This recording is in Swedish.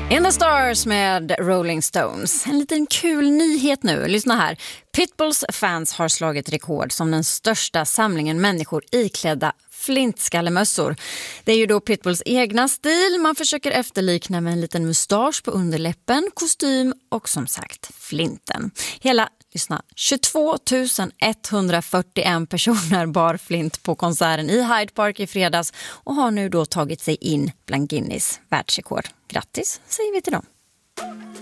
In the Stars med Rolling Stones. En liten kul nyhet nu. Lyssna här. Pitbulls fans har slagit rekord som den största samlingen människor iklädda flintskallemössor. Det är ju då Pitbulls egna stil. Man försöker efterlikna med en liten mustasch på underläppen, kostym och som sagt flinten. Hela, lyssna, 22 141 personer bar flint på konserten i Hyde Park i fredags och har nu då tagit sig in bland Guinness världsrekord. Grattis, säger vi till dem.